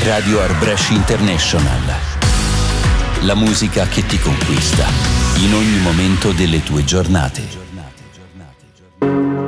Radio Art Brescia International. La musica che ti conquista in ogni momento delle tue giornate.